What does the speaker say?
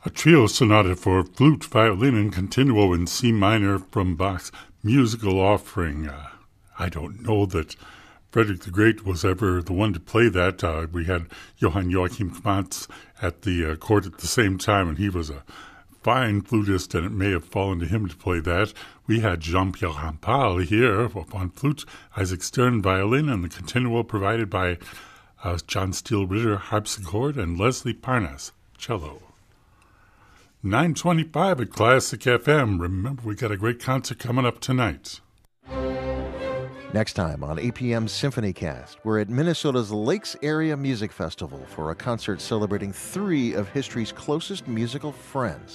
A trio sonata for flute, violin, and continuo in C minor from Bach's Musical Offering. I don't know that Frederick the Great was ever the one to play that. We had Johann Joachim Kmantz at the court at the same time, and he was a fine flutist, and it may have fallen to him to play that. We had Jean-Pierre Rampal here on flute, Isaac Stern violin, and the continuo provided by John Steele Ritter harpsichord and Leslie Parnas cello. 9:25 at Classic FM. Remember, we got a great concert coming up tonight. Next time on APM's SymphonyCast, we're at Minnesota's Lakes Area Music Festival for a concert celebrating three of history's closest musical friends.